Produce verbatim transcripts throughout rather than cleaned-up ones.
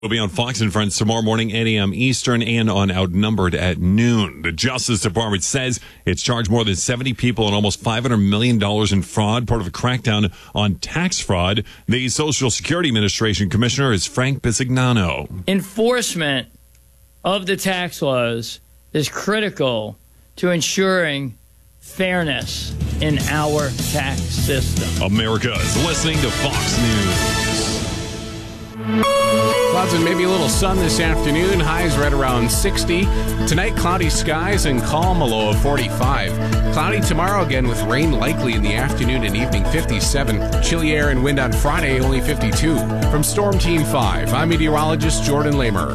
We'll be on Fox and Friends tomorrow morning, eight a.m. Eastern, and on Outnumbered at noon. The Justice Department says it's charged more than seventy people and almost five hundred million dollars in fraud, part of a crackdown on tax fraud. The Social Security Administration Commissioner is Frank Bisignano. Enforcement of the tax laws is critical to ensuring fairness in our tax system. America is listening to Fox News. Clouds and maybe a little sun this afternoon. Highs right around sixty. Tonight, cloudy skies and calm, a low of forty-five. Cloudy tomorrow again with rain likely in the afternoon and evening, fifty-seven. Chilly air and wind on Friday, only fifty-two. From Storm Team five, I'm meteorologist Jordan Lamers.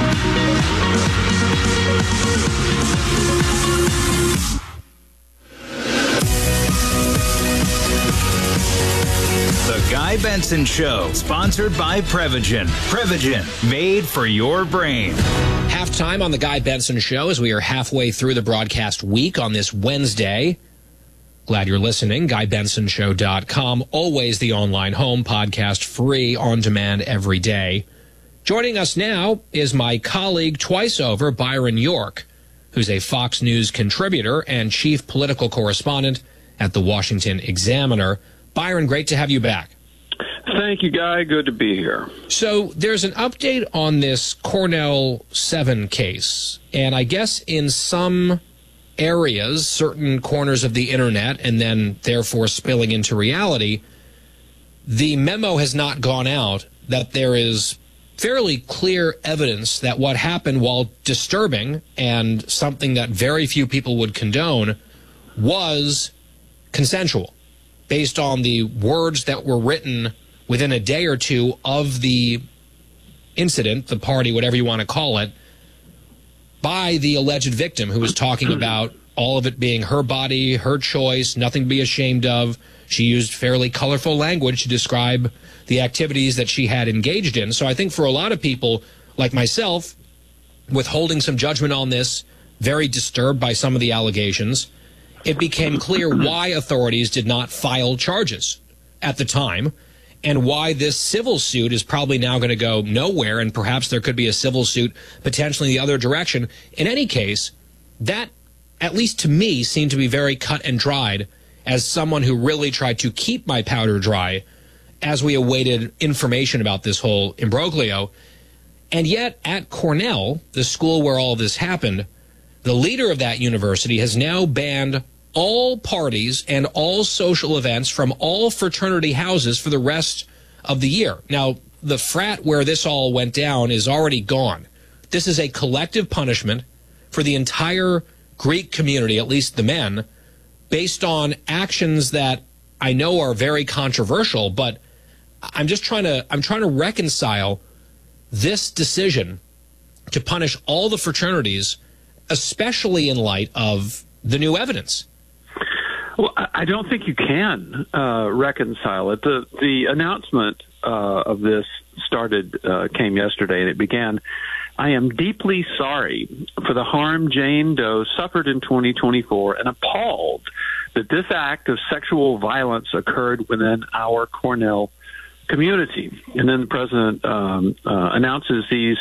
The Guy Benson Show, sponsored by Prevagen. Prevagen, made for your brain. Halftime on the Guy Benson Show as we are halfway through the broadcast week on this Wednesday. Glad you're listening. Guy Benson Show dot com, always the online home, podcast free, on demand every day. Joining us now is my colleague twice over, Byron York, who's a Fox News contributor and chief political correspondent at the Washington Examiner. Byron, great to have you back. Thank you, Guy. Good to be here. So there's an update on this Cornell seven case, and I guess in some areas, certain corners of the internet, and then therefore spilling into reality, the memo has not gone out that there is fairly clear evidence that what happened, while disturbing and something that very few people would condone, was consensual, based on the words that were written within a day or two of the incident, the party, whatever you want to call it, by the alleged victim, who was talking about all of it being her body, her choice, nothing to be ashamed of. She used fairly colorful language to describe the activities that she had engaged in. So I think for a lot of people like myself, withholding some judgment on this, very disturbed by some of the allegations, it became clear why authorities did not file charges at the time, and why this civil suit is probably now going to go nowhere, and perhaps there could be a civil suit potentially in the other direction. In any case, that, at least to me, seemed to be very cut and dried, as someone who really tried to keep my powder dry as we awaited information about this whole imbroglio. And yet, at Cornell, the school where all this happened, the leader of that university has now banned all parties and all social events from all fraternity houses for the rest of the year. Now, the frat where this all went down is already gone. This is a collective punishment for the entire Greek community, at least the men, based on actions that I know are very controversial, but I'm just trying to I'm trying to reconcile this decision to punish all the fraternities, especially in light of the new evidence. Well, I don't think you can uh, reconcile it. The the announcement uh, of this started uh, came yesterday, and it began, "I am deeply sorry for the harm Jane Doe suffered in twenty twenty-four and appalled that this act of sexual violence occurred within our Cornell community." And then the president um, uh, announces these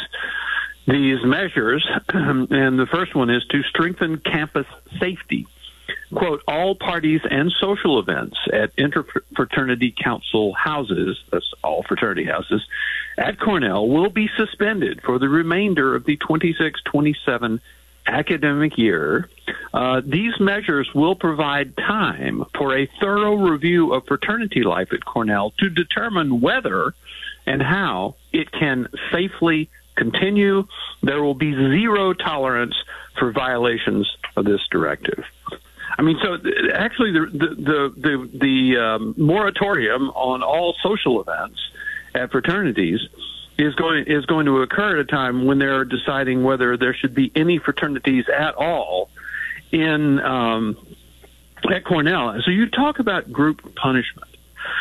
these measures, and the first one is to strengthen campus safety. Quote, "All parties and social events at interfraternity council houses," that's all fraternity houses, "at Cornell will be suspended for the remainder of the twenty-six twenty-seven academic year. Uh, these measures will provide time for a thorough review of fraternity life at Cornell to determine whether and how it can safely continue. There will be zero tolerance for violations of this directive." I mean, so actually the the the, the um, moratorium on all social events at fraternities is going is going to occur at a time when they're deciding whether there should be any fraternities at all in um, at Cornell. So you talk about group punishment.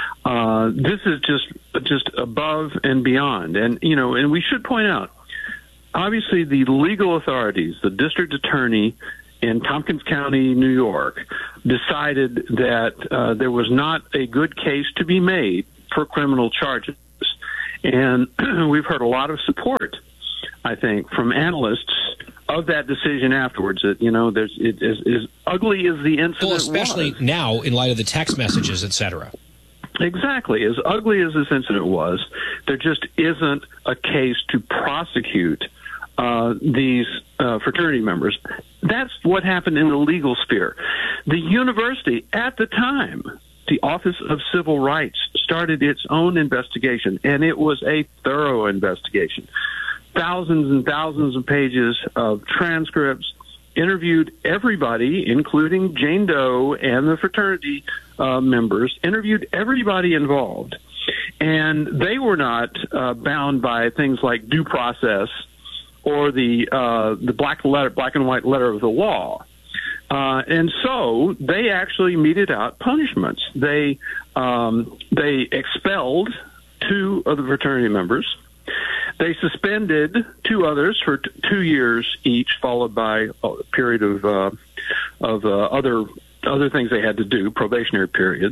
Uh, this is just just above and beyond, and you know, and we should point out, obviously, the legal authorities, the district attorney in Tompkins County, New York, decided that uh, there was not a good case to be made for criminal charges. And we've heard a lot of support, I think, from analysts of that decision afterwards. That, you know, there's it is as ugly as the incident well, especially was. now in light of the text messages, et cetera. Exactly. As ugly as this incident was, there just isn't a case to prosecute uh, these uh, fraternity members. That's what happened in the legal sphere. The university at the time, the Office of Civil Rights, started its own investigation, and it was a thorough investigation. Thousands and thousands of pages of transcripts, interviewed everybody, including Jane Doe and the fraternity uh, members, interviewed everybody involved. And they were not uh, bound by things like due process or the uh, the black letter, black and white letter of the law. Uh, and so they actually meted out punishments. They um, they expelled two of the fraternity members. They suspended two others for t- two years each, followed by a period of uh, of uh, other other things they had to do, probationary period.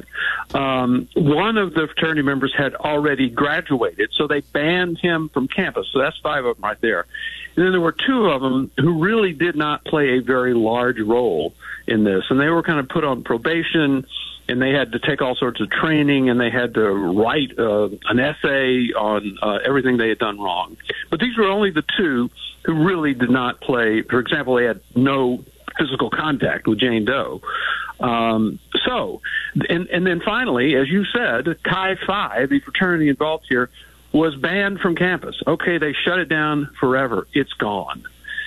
Um, one of the fraternity members had already graduated, so they banned him from campus. So that's five of them right there. And then there were two of them who really did not play a very large role in this, and they were kind of put on probation, and they had to take all sorts of training, and they had to write uh, an essay on uh, everything they had done wrong. But these were only the two who really did not play. For example, they had no physical contact with Jane Doe. Um, so, and, and then finally, as you said, Chi Phi, the fraternity involved here, was banned from campus. Okay, they shut it down forever. It's gone.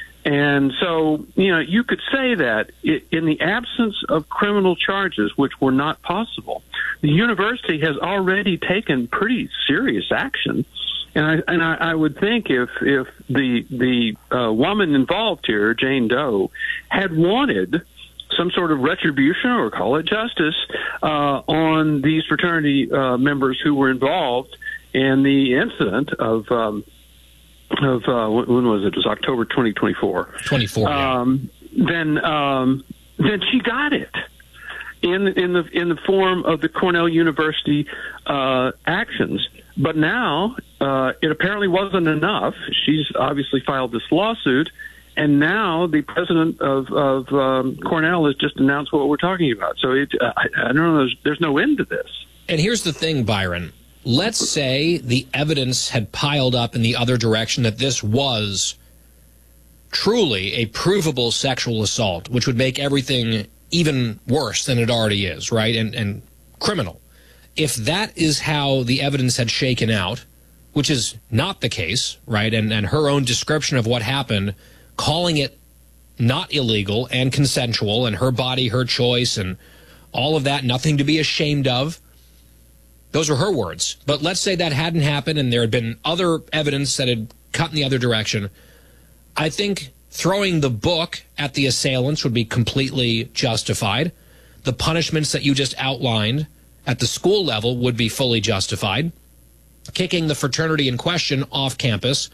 And so, you know, you could say that in the absence of criminal charges, which were not possible, the university has already taken pretty serious action. And I and I, I would think if if the the uh, woman involved here, Jane Doe, had wanted some sort of retribution, or call it justice, uh, on these fraternity uh, members who were involved in the incident of um, of uh, when was it? It was October twenty twenty-four. twenty-four. Yeah. Um, then um, then she got it in in the in the form of the Cornell University uh, actions. But now uh, it apparently wasn't enough. She's obviously filed this lawsuit, and now the president of, of um, Cornell has just announced what we're talking about. So it, uh, I, I don't know. There's, there's no end to this. And here's the thing, Byron. Let's say the evidence had piled up in the other direction that this was truly a provable sexual assault, which would make everything even worse than it already is, right? And, and criminal. If that is how the evidence had shaken out, which is not the case, right, and, and her own description of what happened, calling it not illegal and consensual, and her body, her choice, and all of that, nothing to be ashamed of, those are her words. But let's say that hadn't happened and there had been other evidence that had cut in the other direction. I think throwing the book at the assailants would be completely justified. The punishments that you just outlined at the school level would be fully justified. Kicking the fraternity in question off campus,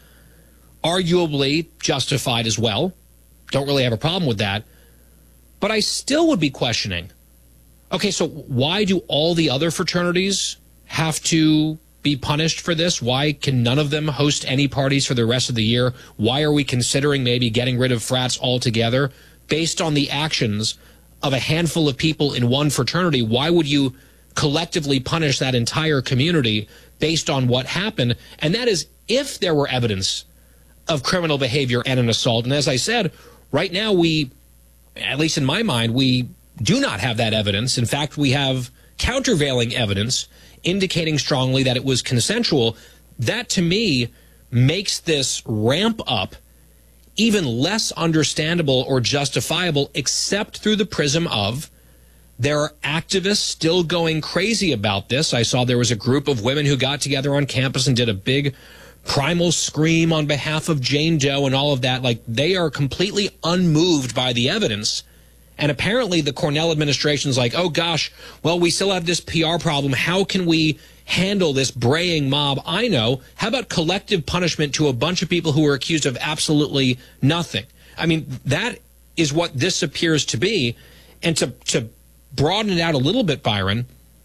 arguably justified as well. Don't really have a problem with that. But I still would be questioning, okay, so why do all the other fraternities have to be punished for this? Why can none of them host any parties for the rest of the year? Why are we considering maybe getting rid of frats altogether based on the actions of a handful of people in one fraternity? Why would you collectively punish that entire community based on what happened? And that is if there were evidence of criminal behavior and an assault. And as I said, right now we, at least in my mind, we do not have that evidence. In fact, we have countervailing evidence indicating strongly that it was consensual. That, to me, makes this ramp up even less understandable or justifiable, except through the prism of there are activists still going crazy about this. I saw there was a group of women who got together on campus and did a big primal scream on behalf of Jane Doe and all of that. Like, they are completely unmoved by the evidence. And apparently the Cornell administration's like, oh gosh, well, we still have this P R problem. How can we handle this braying mob? I know. How about collective punishment to a bunch of people who were accused of absolutely nothing? I mean, that is what this appears to be. And to, to broaden it out a little bit, Byron,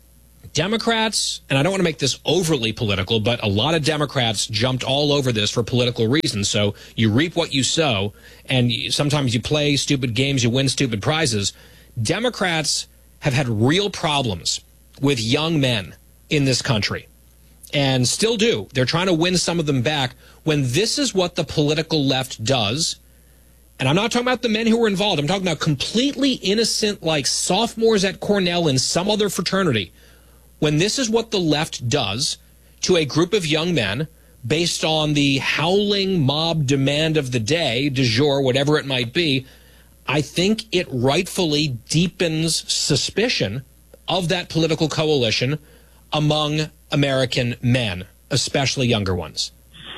Democrats, and I don't want to make this overly political, but a lot of Democrats jumped all over this for political reasons. So you reap what you sow, and sometimes you play stupid games, you win stupid prizes. Democrats have had real problems with young men in this country, and still do. They're trying to win some of them back. When this is what the political left does, and I'm not talking about the men who were involved, I'm talking about completely innocent, like sophomores at Cornell and some other fraternity. When this is what the left does to a group of young men based on the howling mob demand of the day, du jour, whatever it might be, I think it rightfully deepens suspicion of that political coalition among American men, especially younger ones.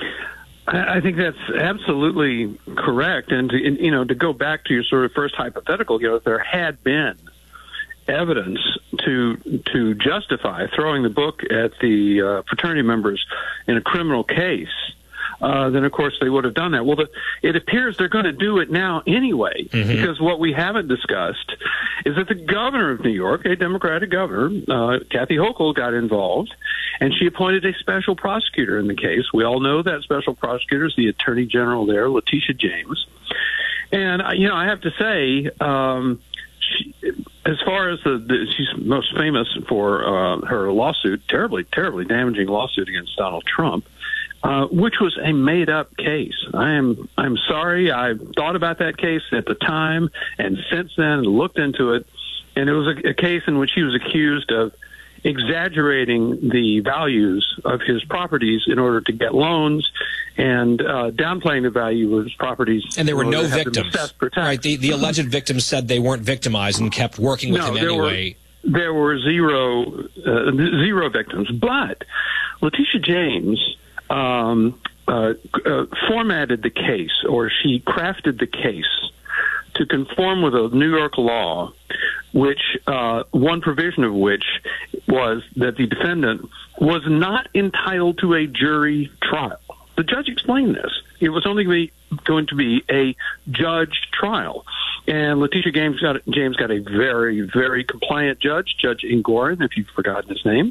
I think that's absolutely correct. And, to, you know, to go back to your sort of first hypothetical, you know, if there had been evidence to to justify throwing the book at the uh, fraternity members in a criminal case, uh, then, of course, they would have done that. Well, the, it appears they're going to do it now anyway, mm-hmm. because what we haven't discussed is that the governor of New York, a Democratic governor, uh, Kathy Hochul, got involved, and she appointed a special prosecutor in the case. We all know that special prosecutor is the attorney general there, Letitia James. And, you know, I have to say, um, she, as far as the, the, she's most famous for uh, her lawsuit, terribly, terribly damaging lawsuit against Donald Trump, uh, which was a made-up case. I am, I'm sorry. I thought about that case at the time, and since then looked into it, and it was a, a case in which he was accused of exaggerating the values of his properties in order to get loans, and uh, downplaying the value of his properties. And there were no victims. Right. The, the alleged victims said they weren't victimized and kept working with no, him there anyway. Were, there were zero, uh, zero victims. But Letitia James um, uh, uh, formatted the case, or she crafted the case to conform with a New York law, which uh, one provision of which was that the defendant was not entitled to a jury trial. The judge explained this. It was only going to be a judged trial. And Letitia James got, James got a very, very compliant judge, Judge Engoron, if you've forgotten his name,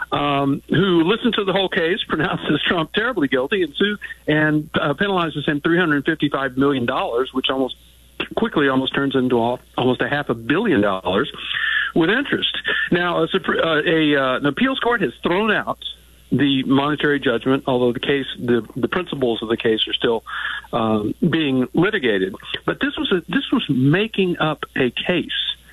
um, who listened to the whole case, pronounces Trump terribly guilty, and sued and uh, penalizes him three hundred fifty-five million dollars, which almost quickly almost turns into all, almost a half a billion dollars with interest. Now, a, a, uh, an appeals court has thrown out the monetary judgment, although the case, the, the principles of the case are still um, being litigated. But this was a, this was making up a case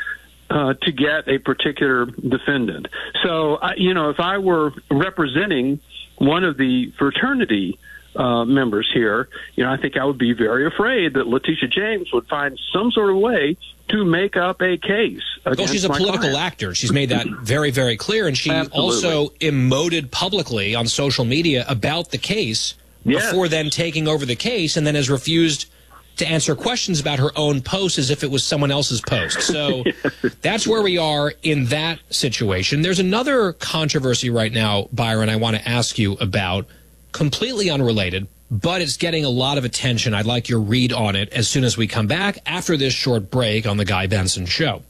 uh, to get a particular defendant. So, I, you know, if I were representing one of the fraternity Uh, members here, you know, I think I would be very afraid that Letitia James would find some sort of way to make up a case. Well, she's a political client. actor. She's made that very, very clear. And she Absolutely. also emoted publicly on social media about the case yes. before then taking over the case, and then has refused to answer questions about her own post as if it was someone else's post. So yes. that's where we are in that situation. There's another controversy right now, Byron, I want to ask you about. Completely unrelated, but it's getting a lot of attention. I'd like your read on it as soon as we come back after this short break on The Guy Benson Show.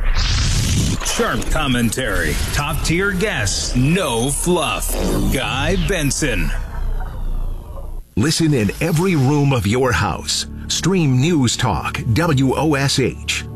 Sharp commentary, top-tier guests, no fluff. Guy Benson. Listen in every room of your house. Stream News Talk, W O S H.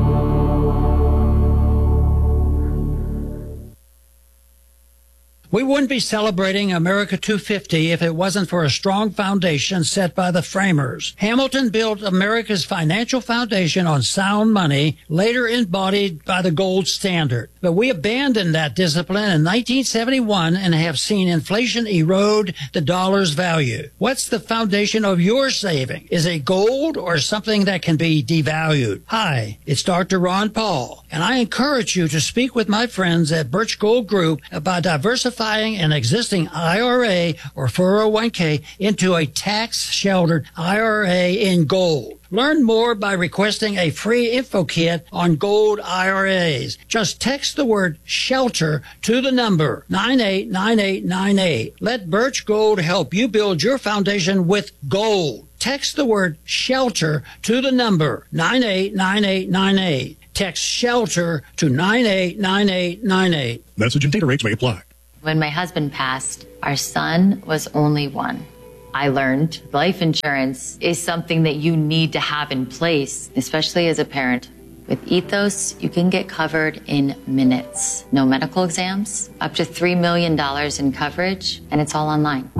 We wouldn't be celebrating America two fifty if it wasn't for a strong foundation set by the framers. Hamilton built America's financial foundation on sound money, later embodied by the gold standard. But we abandoned that discipline in nineteen seventy-one and have seen inflation erode the dollar's value. What's the foundation of your saving? Is it gold or something that can be devalued? Hi, it's Doctor Ron Paul, and I encourage you to speak with my friends at Birch Gold Group about diversifying an existing I R A or four oh one k into a tax-sheltered I R A in gold. Learn more by requesting a free info kit on gold I R As. Just text the word SHELTER to the number nine eight nine eight nine eight. Let Birch Gold help you build your foundation with gold. Text the word SHELTER to the number nine eight nine eight nine eight. Text SHELTER to nine eight nine eight nine eight. Message and data rates may apply. When my husband passed, our son was only one. I learned life insurance is something that you need to have in place, especially as a parent. With Ethos, you can get covered in minutes. No medical exams, up to three million dollars in coverage, and it's all online.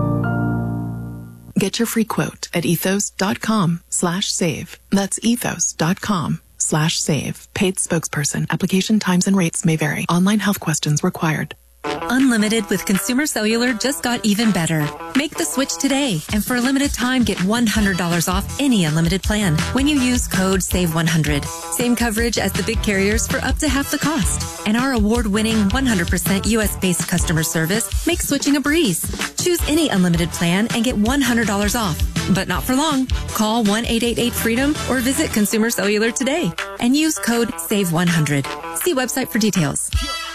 Get your free quote at ethos.com slash save. That's ethos.com slash save. Paid spokesperson. Application times and rates may vary. Online health questions required. Unlimited with Consumer Cellular just got even better. Make the switch today, and for a limited time, get one hundred dollars off any unlimited plan when you use code save one hundred. Same coverage as the big carriers for up to half the cost. And our award-winning one hundred percent U S-based customer service makes switching a breeze. Choose any unlimited plan and get one hundred dollars off. But not for long. Call one eight eight eight freedom or visit Consumer Cellular today and use code save one hundred. See website for details.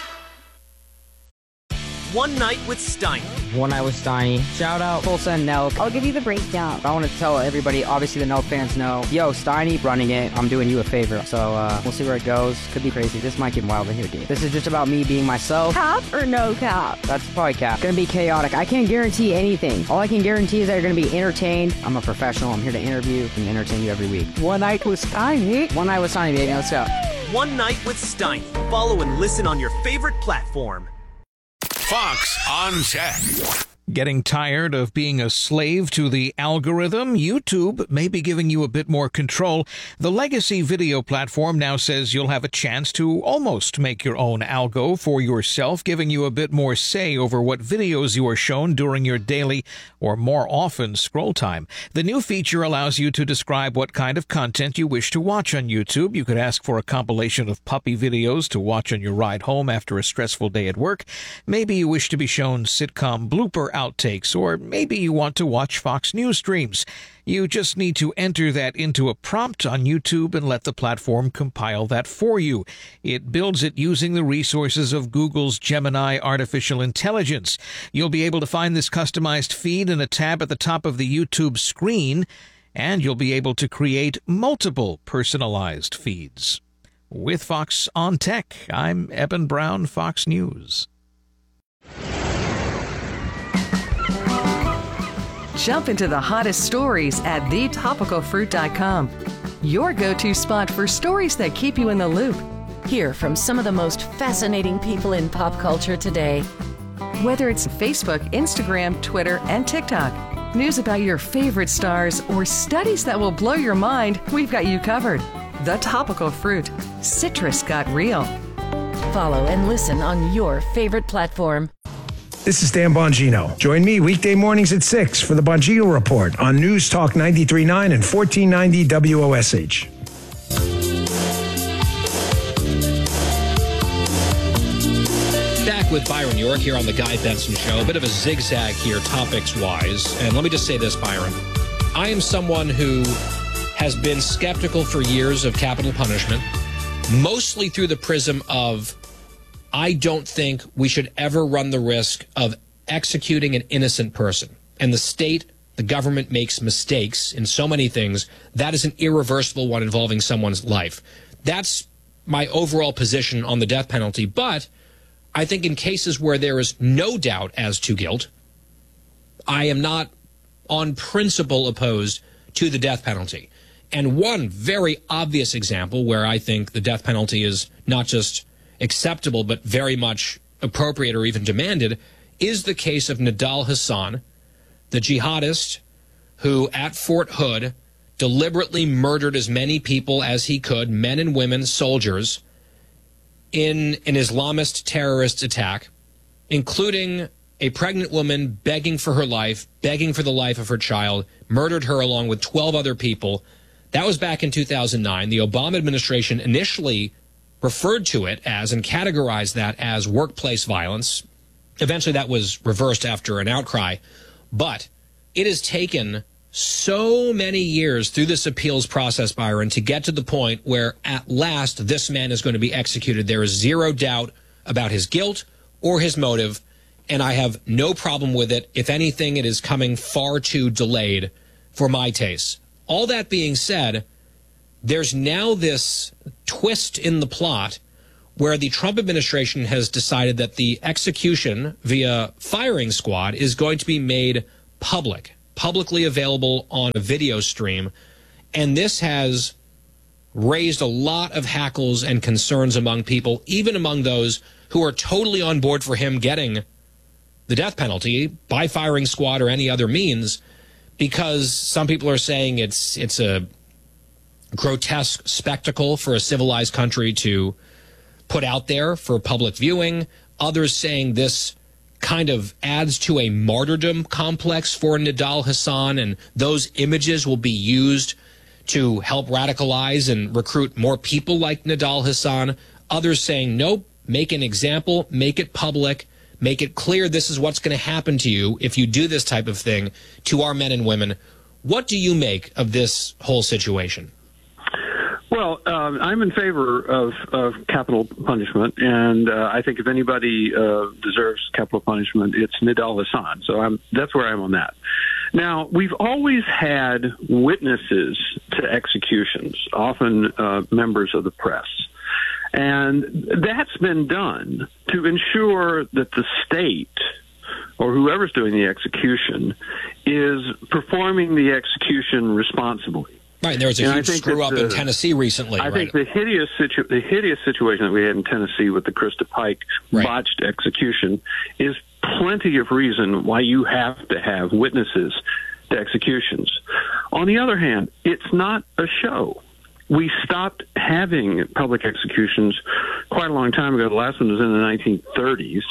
One Night with Steiny. One Night with Steiny. Shout out Tulsa and Nelk. I'll give you the breakdown. I want to tell everybody, obviously the Nelk fans know, yo, Steiny running it, I'm doing you a favor. So uh, we'll see where it goes. Could be crazy. This might get wild in here, dude. This is just about me being myself. Cap or no cap? That's probably cap. Gonna be chaotic. I can't guarantee anything. All I can guarantee is that you're gonna be entertained. I'm a professional. I'm here to interview and entertain you every week. One Night with Steiny. One Night with Steiny, baby. Let's go. One Night with Steiny. Follow and listen on your favorite platform. Fox on Tech. Getting tired of being a slave to the algorithm? YouTube may be giving you a bit more control. The legacy video platform now says you'll have a chance to almost make your own algo for yourself, giving you a bit more say over what videos you are shown during your daily or more often scroll time. The new feature allows you to describe what kind of content you wish to watch on YouTube. You could ask for a compilation of puppy videos to watch on your ride home after a stressful day at work. Maybe you wish to be shown sitcom blooper outtakes, or maybe you want to watch Fox News streams. You just need to enter that into a prompt on YouTube and let the platform compile that for you. It builds it using the resources of Google's Gemini artificial intelligence. You'll be able to find this customized feed in a tab at the top of the YouTube screen, and you'll be able to create multiple personalized feeds. With Fox on Tech, I'm Eben Brown, Fox News. Jump into the hottest stories at the topical fruit dot com. Your go-to spot for stories that keep you in the loop. Hear from some of the most fascinating people in pop culture today. Whether it's Facebook, Instagram, Twitter, and TikTok, news about your favorite stars, or studies that will blow your mind, we've got you covered. The Topical Fruit. Citrus got real. Follow and listen on your favorite platform. This is Dan Bongino. Join me weekday mornings at six for the Bongino Report on News Talk ninety-three point nine and fourteen ninety W O S H. Back with Byron York here on the Guy Benson Show. A bit of a zigzag here, topics-wise. And let me just say this, Byron. I am someone who has been skeptical for years of capital punishment, mostly through the prism of I don't think we should ever run the risk of executing an innocent person. And the state, the government makes mistakes in so many things. That is an irreversible one involving someone's life. That's my overall position on the death penalty. But I think in cases where there is no doubt as to guilt, I am not on principle opposed to the death penalty. And one very obvious example where I think the death penalty is not just acceptable, but very much appropriate or even demanded, is the case of Nidal Hasan, the jihadist who at Fort Hood deliberately murdered as many people as he could, men and women, soldiers, in an Islamist terrorist attack, including a pregnant woman begging for her life, begging for the life of her child, murdered her along with twelve other people. That was back in two thousand nine. The Obama administration initially referred to it as and categorized that as workplace violence. Eventually that was reversed after an outcry. But it has taken so many years through this appeals process, Byron, to get to the point where at last this man is going to be executed. There is zero doubt about his guilt or his motive, and I have no problem with it. If anything, it is coming far too delayed for my taste. All that being said, there's now this twist in the plot where the Trump administration has decided that the execution via firing squad is going to be made public, publicly available on a video stream. And this has raised a lot of hackles and concerns among people, even among those who are totally on board for him getting the death penalty by firing squad or any other means, because some people are saying it's it's a grotesque spectacle for a civilized country to put out there for public viewing. Others saying this kind of adds to a martyrdom complex for Nidal Hasan, and those images will be used to help radicalize and recruit more people like Nidal Hasan. Others saying, nope, make an example, make it public, make it clear this is what's going to happen to you if you do this type of thing to our men and women. What do you make of this whole situation? Well, um, I'm in favor of, of capital punishment, and uh, I think if anybody uh, deserves capital punishment, it's Nidal Hasan. So I'm, that's where I'm on that. Now, we've always had witnesses to executions, often uh, members of the press. And that's been done to ensure that the state, or whoever's doing the execution, is performing the execution responsibly. Right, there was a huge screw-up in Tennessee recently. I right? think the hideous, situ- the hideous situation that we had in Tennessee with the Krista Pike right. botched execution is plenty of reason why you have to have witnesses to executions. On the other hand, it's not a show. We stopped having public executions quite a long time ago. The last one was in the nineteen thirties.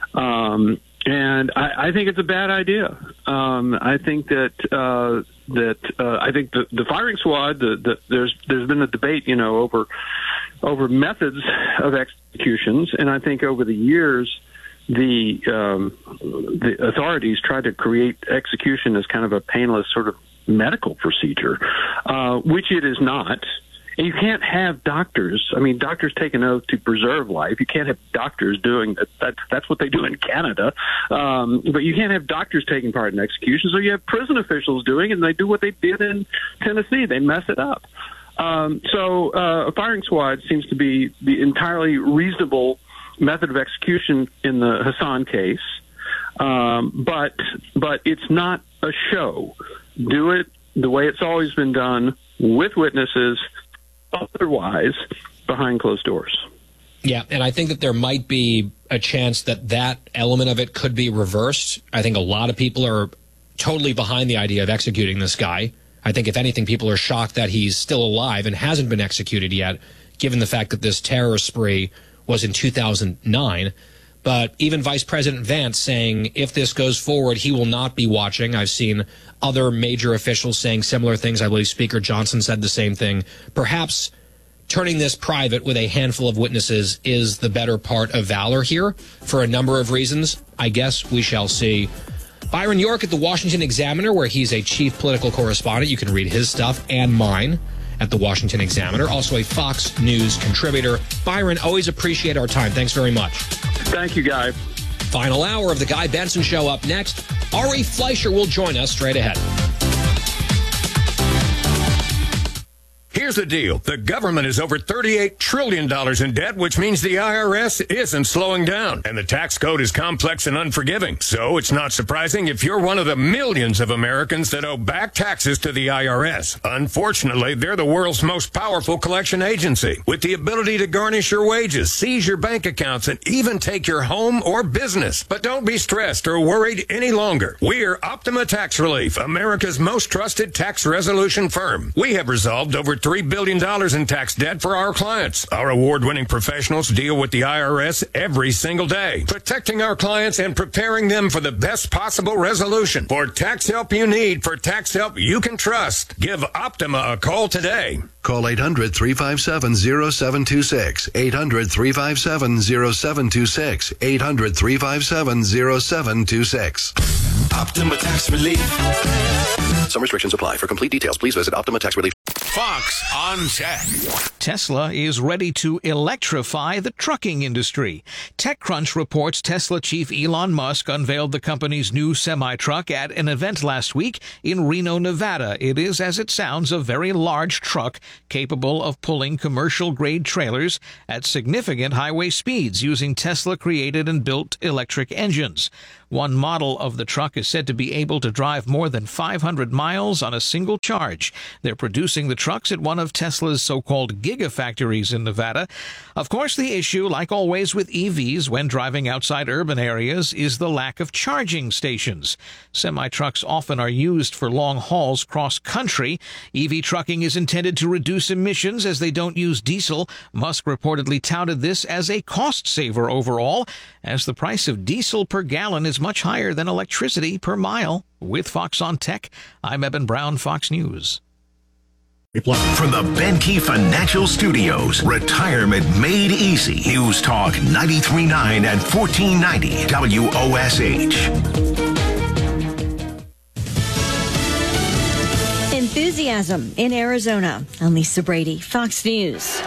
Um, and I, I think it's a bad idea. Um, I think that uh, that uh, I think the, the firing squad. The, the, there's there's been a debate, you know, over over methods of executions, and I think over the years, the um, the authorities tried to create execution as kind of a painless sort of medical procedure, uh, which it is not. And you can't have doctors. I mean, doctors take an oath to preserve life. You can't have doctors doing that. That's, that's what they do in Canada. Um, but you can't have doctors taking part in executions. So you have prison officials doing it, and they do what they did in Tennessee. They mess it up. Um, so uh, a firing squad seems to be the entirely reasonable method of execution in the Hasan case. Um, but but it's not a show. Do it the way it's always been done, with witnesses, otherwise behind closed doors. Yeah, and I think that there might be a chance that that element of it could be reversed. I think a lot of people are totally behind the idea of executing this guy. I think, if anything, people are shocked that he's still alive and hasn't been executed yet, given the fact that this terror spree was in two thousand nine. But even Vice President Vance saying if this goes forward, he will not be watching. I've seen other major officials saying similar things. I believe Speaker Johnson said the same thing. Perhaps turning this private with a handful of witnesses is the better part of valor here for a number of reasons. I guess we shall see. Byron York at the Washington Examiner, where he's a chief political correspondent. You can read his stuff and mine at the Washington Examiner. Also a Fox News contributor. Byron, always appreciate our time. Thanks very much. Thank you, Guy. Final hour of the Guy Benson Show up next. Ari Fleischer will join us straight ahead. Here's the deal. The government is over thirty-eight trillion dollars in debt, which means the I R S isn't slowing down. And the tax code is complex and unforgiving. So it's not surprising if you're one of the millions of Americans that owe back taxes to the I R S. Unfortunately, they're the world's most powerful collection agency, with the ability to garnish your wages, seize your bank accounts, and even take your home or business. But don't be stressed or worried any longer. We're Optima Tax Relief, America's most trusted tax resolution firm. We have resolved over three billion dollars in tax debt for our clients. Our award-winning professionals deal with the I R S every single day, protecting our clients and preparing them for the best possible resolution. For tax help you need, for tax help you can trust, give Optima a call today. Call eight hundred, three five seven, zero seven two six, eight hundred, three five seven, zero seven two six, eight hundred, three five seven, zero seven two six. Optima Tax Relief. Some restrictions apply. For complete details, please visit Optima Tax Relief. Fox on Tech. Tesla is ready to electrify the trucking industry. TechCrunch reports Tesla chief Elon Musk unveiled the company's new semi-truck at an event last week in Reno, Nevada. It is, as it sounds, a very large truck capable of pulling commercial-grade trailers at significant highway speeds using Tesla-created and built electric engines. One model of the truck is said to be able to drive more than five hundred miles on a single charge. They're producing the trucks at one of Tesla's so-called gigafactories in Nevada. Of course, the issue, like always with E Vs when driving outside urban areas, is the lack of charging stations. Semi-trucks often are used for long hauls cross-country. E V trucking is intended to reduce emissions as they don't use diesel. Musk reportedly touted this as a cost saver overall, as the price of diesel per gallon is much higher than electricity per mile. With Fox on Tech, I'm Eben Brown, Fox News. From the Benke Financial Studios, retirement made easy. News Talk ninety-three point nine and fourteen ninety W O S H. Enthusiasm in Arizona. I'm Lisa Brady, Fox News.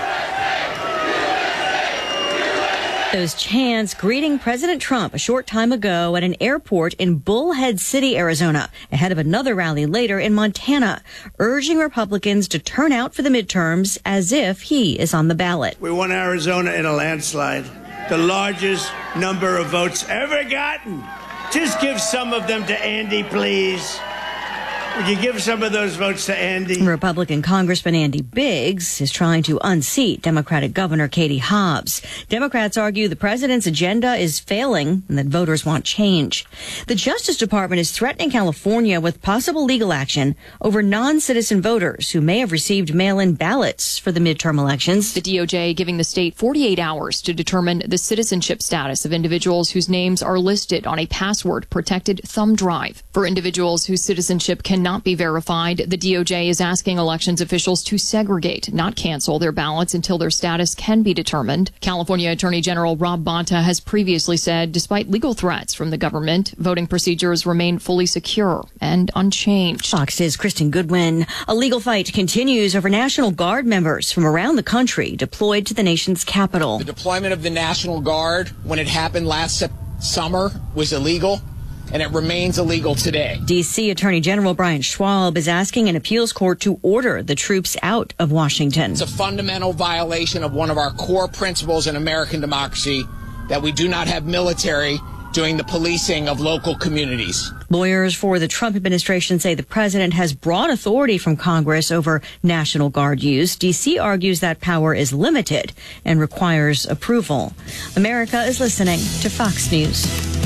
Those chants greeting President Trump a short time ago at an airport in Bullhead City, Arizona, ahead of another rally later in Montana, urging Republicans to turn out for the midterms as if he is on the ballot. We won Arizona in a landslide, the largest number of votes ever gotten. Just give some of them to Andy, please. Would you give some of those votes to Andy? Republican Congressman Andy Biggs is trying to unseat Democratic Governor Katie Hobbs. Democrats argue the president's agenda is failing and that voters want change. The Justice Department is threatening California with possible legal action over non-citizen voters who may have received mail-in ballots for the midterm elections. The D O J giving the state forty-eight hours to determine the citizenship status of individuals whose names are listed on a password-protected thumb drive. For individuals whose citizenship can not be verified, the D O J is asking elections officials to segregate, not cancel their ballots until their status can be determined. California Attorney General Rob Bonta has previously said, despite legal threats from the government, voting procedures remain fully secure and unchanged. Fox's Kristen Goodwin. A legal fight continues over National Guard members from around the country deployed to the nation's capital. The deployment of the National Guard, when it happened last summer, was illegal, and it remains illegal today. D C Attorney General Brian Schwab is asking an appeals court to order the troops out of Washington. It's a fundamental violation of one of our core principles in American democracy, that we do not have military doing the policing of local communities. Lawyers for the Trump administration say the president has broad authority from Congress over National Guard use. D C argues that power is limited and requires approval. America is listening to Fox News.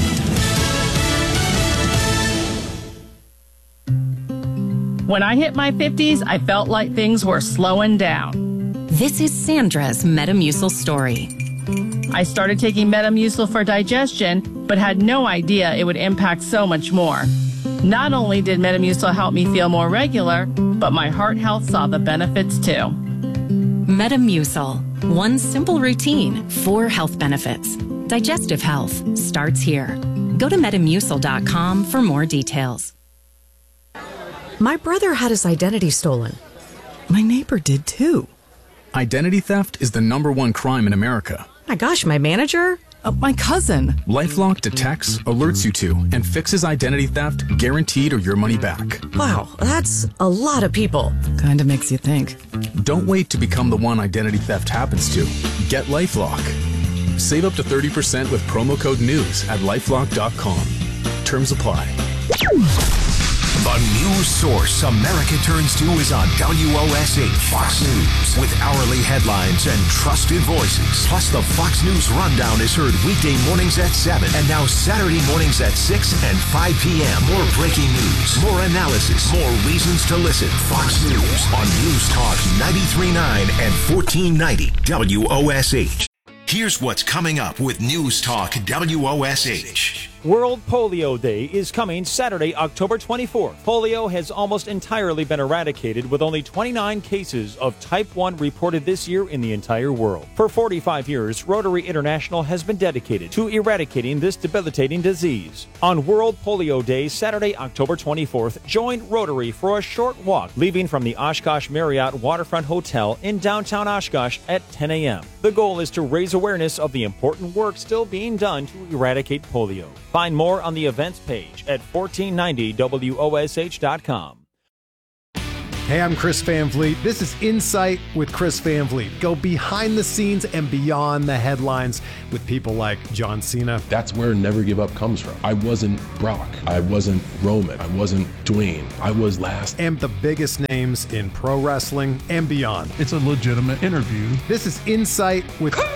When I hit my fifties, I felt like things were slowing down. This is Sandra's Metamucil story. I started taking Metamucil for digestion, but had no idea it would impact so much more. Not only did Metamucil help me feel more regular, but my heart health saw the benefits too. Metamucil. One simple routine, four health benefits. Digestive health starts here. Go to metamucil dot com for more details. My brother had his identity stolen. My neighbor did too. Identity theft is the number one crime in America. My gosh, my manager? Uh, my cousin. LifeLock detects, alerts you to, and fixes identity theft, guaranteed or your money back. Wow, that's a lot of people. Kinda makes you think. Don't wait to become the one identity theft happens to. Get LifeLock. Save up to thirty percent with promo code NEWS at lifelock dot com. Terms apply. The news source America turns to is on W O S H Fox News, with hourly headlines and trusted voices. Plus, the Fox News Rundown is heard weekday mornings at seven and now Saturday mornings at six and five p.m. More breaking news, more analysis, more reasons to listen. Fox News on News Talk ninety-three point nine and fourteen ninety W O S H. Here's what's coming up with News Talk W O S H. World Polio Day is coming Saturday, October twenty-fourth. Polio has almost entirely been eradicated, with only twenty-nine cases of type one reported this year in the entire world. For forty-five years, Rotary International has been dedicated to eradicating this debilitating disease. On World Polio Day, Saturday, October twenty-fourth, join Rotary for a short walk, leaving from the Oshkosh Marriott Waterfront Hotel in downtown Oshkosh at ten a.m. The goal is to raise awareness of the important work still being done to eradicate polio. Find more on the events page at fourteen ninety W O S H dot com. Hey, I'm Chris Van Vliet. This is Insight with Chris Van Vliet. Go behind the scenes and beyond the headlines with people like John Cena. That's where Never Give Up comes from. I wasn't Brock. I wasn't Roman. I wasn't Dwayne. I was last. And the biggest names in pro wrestling and beyond. It's a legitimate interview. This is Insight with Chris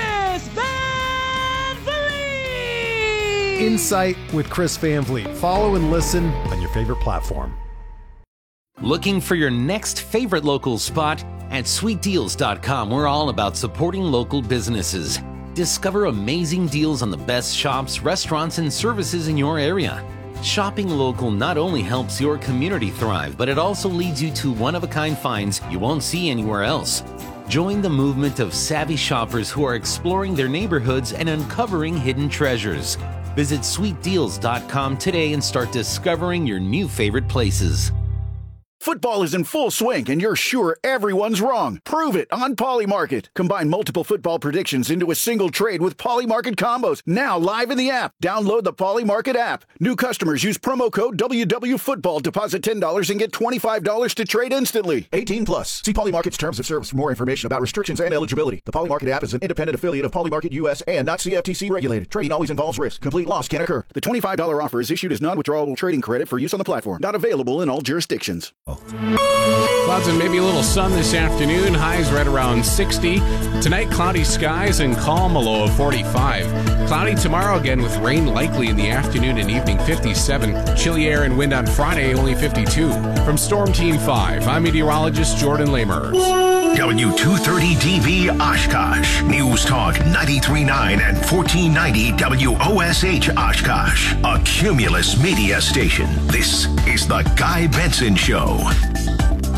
Van Vliet. Insight with Chris Van Vliet. Follow and listen on your favorite platform. Looking for your next favorite local spot? At sweet deals dot com, we're all about supporting local businesses. Discover amazing deals on the best shops, restaurants, and services in your area. Shopping local not only helps your community thrive, but it also leads you to one-of-a-kind finds you won't see anywhere else. Join the movement of savvy shoppers who are exploring their neighborhoods and uncovering hidden treasures. Visit sweet deals dot com today and start discovering your new favorite places. Football is in full swing, and you're sure everyone's wrong. Prove it on Polymarket. Combine multiple football predictions into a single trade with Polymarket combos. Now live in the app. Download the Polymarket app. New customers use promo code W W Football. Deposit ten dollars and get twenty-five dollars to trade instantly. eighteen plus. See Polymarket's terms of service for more information about restrictions and eligibility. The Polymarket app is an independent affiliate of Polymarket U S and not C F T C regulated. Trading always involves risk. Complete loss can occur. The twenty-five dollars offer is issued as non-withdrawable trading credit for use on the platform. Not available in all jurisdictions. Clouds and maybe a little sun this afternoon. Highs right around sixty. Tonight, cloudy skies and calm, a low of forty-five. Cloudy tomorrow again with rain likely in the afternoon and evening, fifty-seven. Chilly air and wind on Friday, only fifty-two. From Storm Team five, I'm meteorologist Jordan Lamers. W two thirty D B Oshkosh. News Talk ninety-three point nine and fourteen ninety W O S H Oshkosh. A Cumulus media station. This is the Guy Benson Show.